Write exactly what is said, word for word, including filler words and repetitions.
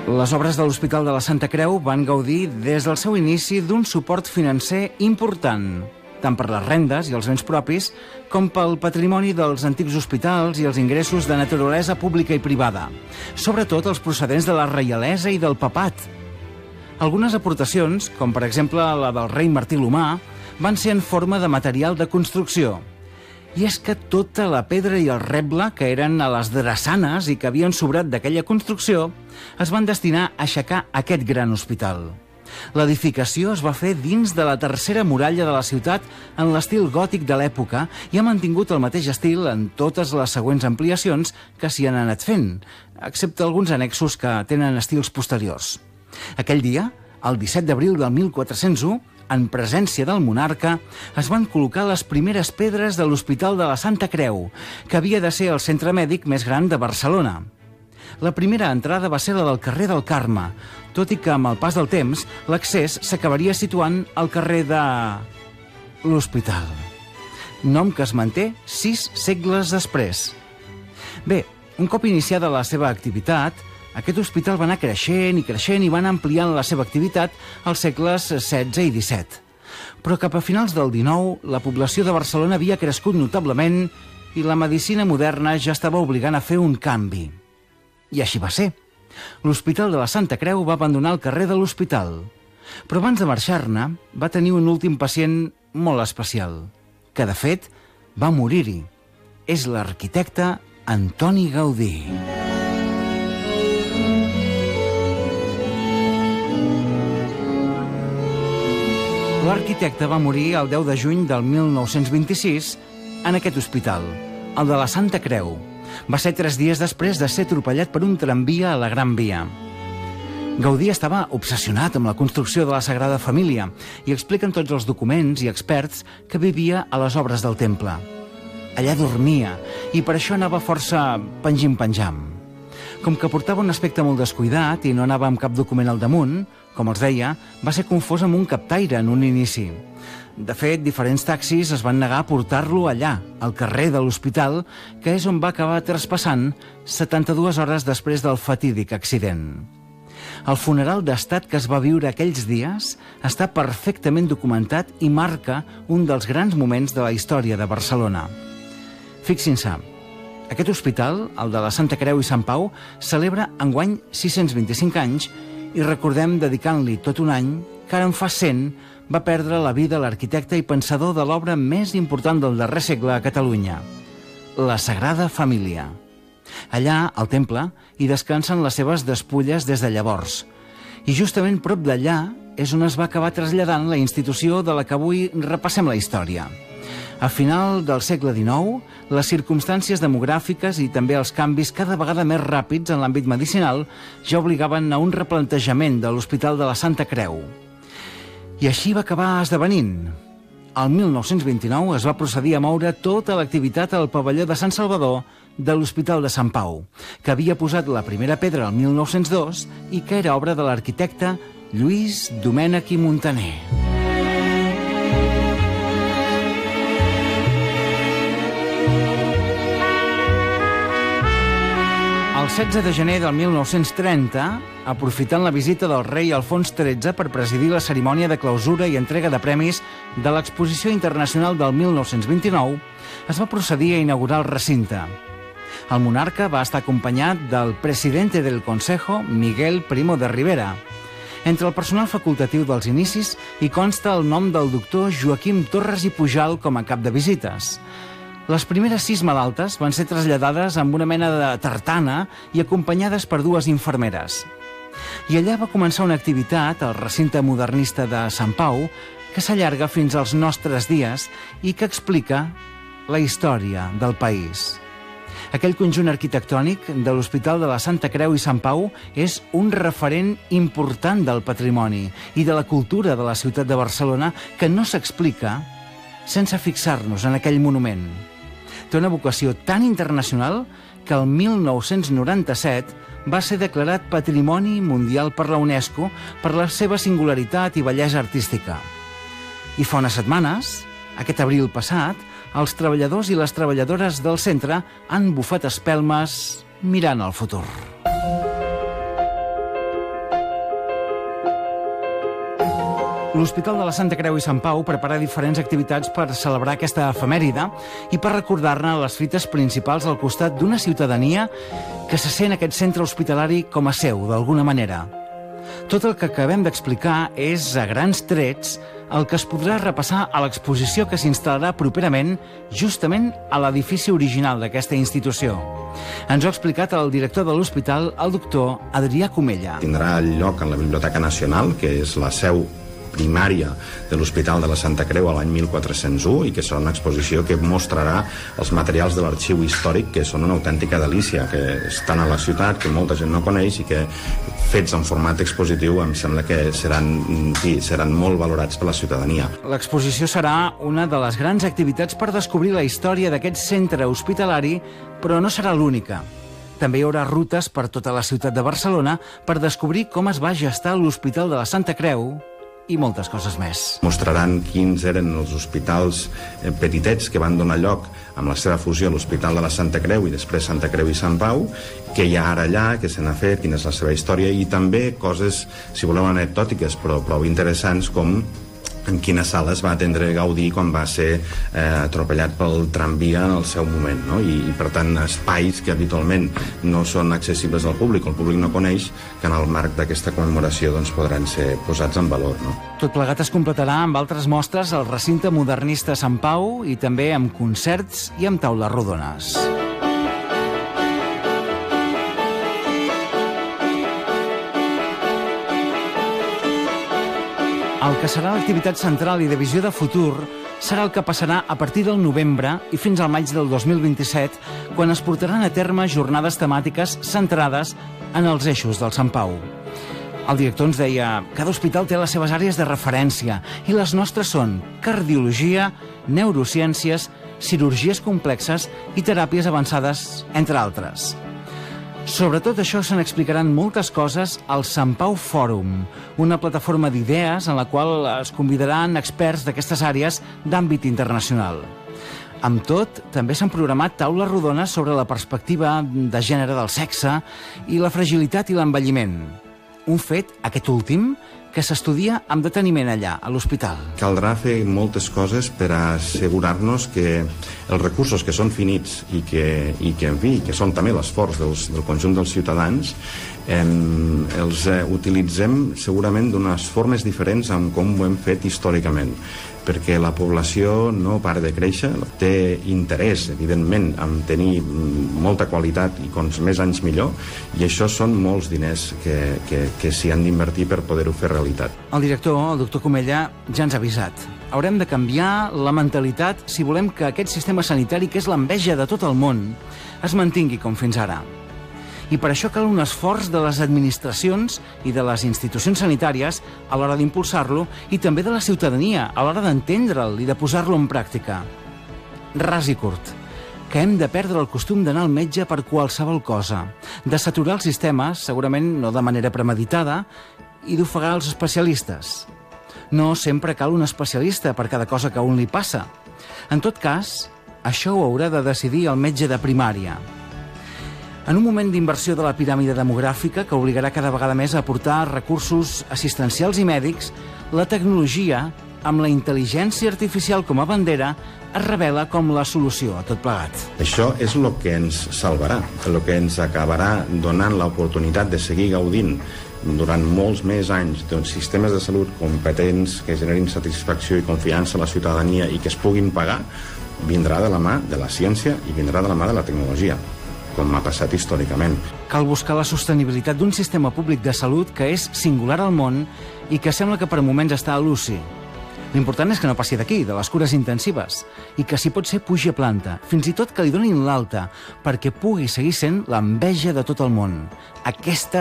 Les obres de l'Hospital de la Santa Creu van gaudir des del seu inici d'un suport financer important, tant per les rendes i els béns propis com pel patrimoni dels antics hospitals i els ingressos de naturalesa pública i privada, sobretot els procedents de la reialesa i del papat. Algunes aportacions, com per exemple la del rei Martí l'Humà, van ser en forma de material de construcció. I és que tota la pedra i el reble, que eren a les drassanes i que havien sobrat d'aquella construcció, es van destinar a aixecar aquest gran hospital. L'edificació es va fer dins de la tercera muralla de la ciutat en l'estil gòtic de l'època i ha mantingut el mateix estil en totes les següents ampliacions que s'hi han anat fent, excepte alguns annexos que tenen estils posteriors. Aquell dia, el disset d'abril del mil quatre-cents u, en presència del monarca, es van col·locar les primeres pedres de l'Hospital de la Santa Creu, que havia de ser el centre mèdic més gran de Barcelona. La primera entrada va ser la del carrer del Carme, tot i que amb el pas del temps l'accés s'acabaria situant al carrer de l'Hospital, nom que es manté sis segles després. Bé, un cop iniciada la seva activitat, aquest hospital va anar creixent i creixent i van ampliant la seva activitat als segles setze i disset. Però cap a finals del dinou, la població de Barcelona havia crescut notablement i la medicina moderna ja estava obligant a fer un canvi. I així va ser. L'Hospital de la Santa Creu va abandonar el carrer de l'Hospital. Però abans de marxar-ne, va tenir un últim pacient molt especial, que de fet va morir-hi. És l'arquitecte Antoni Gaudí. L'arquitecte va morir el deu de juny del mil nou-cents vint-i-sis en aquest hospital, el de la Santa Creu. Va ser tres dies després de ser atropellat per un tramvia a la Gran Via. Gaudí estava obsessionat amb la construcció de la Sagrada Família i expliquen tots els documents i experts que vivia a les obres del temple. Allà dormia i per això anava força penjim-penjam. Com que portava un aspecte molt descuidat i no anava amb cap document al damunt, com els deia, va ser confós amb un captaire en un inici. De fet, diferents taxis es van negar a portar-lo allà, al carrer de l'Hospital, que és on va acabar traspassant setanta-dues hores després del fatídic accident. El funeral d'estat que es va viure aquells dies està perfectament documentat i marca un dels grans moments de la història de Barcelona. Fixin-se, aquest hospital, el de la Santa Creu i Sant Pau, celebra enguany sis-cents vint-i-cinc anys i recordem dedicant-li tot un any que ara en fa cent va perdre la vida l'arquitecte i pensador de l'obra més important del darrer segle a Catalunya, la Sagrada Família. Allà, al temple, hi descansen les seves despulles des de llavors. I justament prop d'allà és on es va acabar traslladant la institució de la que avui repassem la història. A final del segle dinou, les circumstàncies demogràfiques i també els canvis cada vegada més ràpids en l'àmbit medicinal ja obligaven a un replantejament de l'Hospital de la Santa Creu. I així va acabar esdevenint. El mil nou-cents vint-i-nou es va procedir a moure tota l'activitat al pavelló de Sant Salvador de l'Hospital de Sant Pau, que havia posat la primera pedra el mil nou-cents dos i que era obra de l'arquitecte Lluís Domènech i Muntaner. El setze de gener del mil nou-cents trenta, aprofitant la visita del rei Alfons tretze per presidir la cerimònia de clausura i entrega de premis de l'Exposició Internacional del mil nou-cents vint-i-nou, es va procedir a inaugurar el recinte. El monarca va estar acompanyat del presidente del Consejo, Miguel Primo de Rivera. Entre el personal facultatiu dels inicis hi consta el nom del doctor Joaquim Torres i Pujal com a cap de visites. Les primeres sis malaltes van ser traslladades amb una mena de tartana i acompanyades per dues infermeres. I allà va començar una activitat, al recinte modernista de Sant Pau, que s'allarga fins als nostres dies i que explica la història del país. Aquell conjunt arquitectònic de l'Hospital de la Santa Creu i Sant Pau és un referent important del patrimoni i de la cultura de la ciutat de Barcelona que no s'explica sense fixar-nos en aquell monument. Té una vocació tan internacional que el mil nou-cents noranta-set va ser declarat Patrimoni Mundial per la UNESCO per la seva singularitat i bellesa artística. I fa unes setmanes, aquest abril passat, els treballadors i les treballadores del centre han bufat espelmes mirant al futur. L'Hospital de la Santa Creu i Sant Pau prepara diferents activitats per celebrar aquesta efemèride i per recordar-ne les fites principals al costat d'una ciutadania que se sent aquest centre hospitalari com a seu, d'alguna manera. Tot el que acabem d'explicar és, a grans trets, el que es podrà repassar a l'exposició que s'instal·larà properament justament a l'edifici original d'aquesta institució. Ens ho ha explicat el director de l'hospital, el doctor Adrià Comella. Tindrà lloc en la Biblioteca Nacional, que és la seu primària de l'Hospital de la Santa Creu a l'any mil quatre-cents u, i que serà una exposició que mostrarà els materials de l'arxiu històric, que són una autèntica delícia, que estan a la ciutat, que molta gent no coneix i que, fets en format expositiu, em sembla que seran, sí, seran molt valorats per la ciutadania. L'exposició serà una de les grans activitats per descobrir la història d'aquest centre hospitalari, però no serà l'única. També hi haurà rutes per tota la ciutat de Barcelona per descobrir com es va gestar l'Hospital de la Santa Creu i moltes coses més. Mostraran quins eren els hospitals petitets que van donar lloc amb la seva fusió a l'Hospital de la Santa Creu i després Santa Creu i Sant Pau, què hi ha ara allà, què se n'ha fet, quina és la seva història, i també coses, si voleu, anecdòtiques, però prou interessants, com en quina sala es va atendre Gaudí quan va ser eh, atropellat pel tramvia en el seu moment, no? I, i per tant espais que habitualment no són accessibles al públic, el públic no coneix, que en el marc d'aquesta commemoració doncs, podran ser posats en valor, no? Tot plegat es completarà amb altres mostres al recinte modernista Sant Pau i també amb concerts i amb taules rodones. El que serà l'activitat central i de visió de futur serà el que passarà a partir del novembre i fins al maig del dos mil vint-i-set, quan es portaran a terme jornades temàtiques centrades en els eixos del Sant Pau. El director ens deia: cada hospital té les seves àrees de referència i les nostres són cardiologia, neurociències, cirurgies complexes i teràpies avançades, entre altres. Sobre tot això se n'explicaran moltes coses al Sant Pau Fòrum, una plataforma d'idees en la qual es convidaran experts d'aquestes àrees d'àmbit internacional. Amb tot, també s'han programat taules rodones sobre la perspectiva de gènere del sexe i la fragilitat i l'envelliment. Un fet, aquest últim, que s'estudia amb deteniment allà, a l'hospital. Caldrà fer moltes coses per assegurar-nos que els recursos que són finits i que, i que en fi, que són també l'esforç dels, del conjunt dels ciutadans, eh, els eh, utilitzem segurament d'unes formes diferents amb com ho hem fet històricament, perquè la població no para de créixer, té interès, evidentment, en tenir molta qualitat i com més anys millor, i això són molts diners que, que, que s'hi han d'invertir per poder-ho fer realitat. El director, el doctor Comella, ja ens ha avisat. Haurem de canviar la mentalitat si volem que aquest sistema sanitari, que és l'enveja de tot el món, es mantingui com fins ara. I per això cal un esforç de les administracions i de les institucions sanitàries a l'hora d'impulsar-lo i també de la ciutadania a l'hora d'entendre'l i de posar-lo en pràctica. Ras i curt, que hem de perdre el costum d'anar al metge per qualsevol cosa, de saturar el sistema, segurament no de manera premeditada, i d'ofegar els especialistes. No sempre cal un especialista per cada cosa que a un li passa. En tot cas, això ho haurà de decidir el metge de primària. En un moment d'inversió de la piràmide demogràfica que obligarà cada vegada més a aportar recursos assistencials i mèdics, la tecnologia, amb la intel·ligència artificial com a bandera, es revela com la solució a tot plegat. Això és el que ens salvarà, el que ens acabarà donant l'oportunitat de seguir gaudint durant molts més anys d'uns sistemes de salut competents que generin satisfacció i confiança a la ciutadania i que es puguin pagar, vindrà de la mà de la ciència i vindrà de la mà de la tecnologia, com ha passat històricament. Cal buscar la sostenibilitat d'un sistema públic de salut que és singular al món i que sembla que per moments està a l'uci. L'important és que no passi d'aquí, de les cures intensives, i que si pot ser pugi a planta, fins i tot que li donin l'alta, perquè pugui seguir sent l'enveja de tot el món. Aquesta